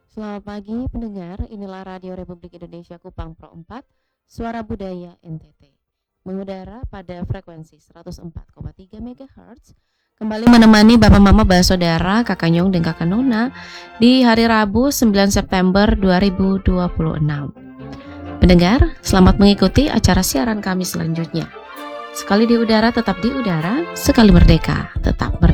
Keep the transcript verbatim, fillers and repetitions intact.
Selamat pagi pendengar, inilah Radio Republik Indonesia Kupang Pro empat, Suara Budaya N T T. Mengudara pada frekuensi seratus empat koma tiga megahertz, kembali menemani Bapak Mama Saudara, Kakak Nyong dan Kakak Nona di hari Rabu sembilan September dua ribu dua puluh enam. Pendengar, selamat mengikuti acara siaran kami selanjutnya. Sekali di udara tetap di udara, sekali merdeka tetap merdeka.